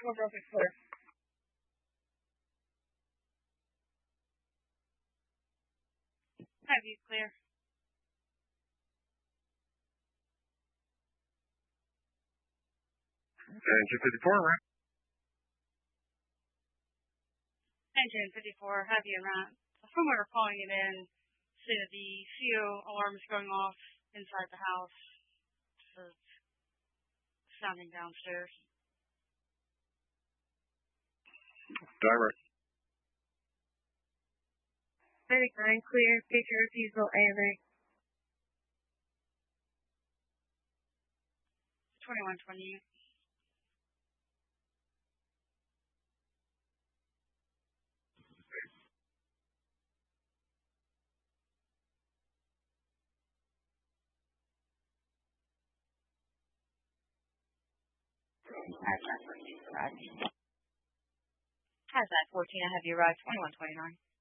We're both clear. Have you clear? Engine 54, right? Engine 54, have you around? From where we're calling it in, say that the CO alarm is going off inside the house. So it's sounding downstairs. Direct. Medic 9 clear. Picture refusal AMA. 2128. Has that 14, I have you right, 2129.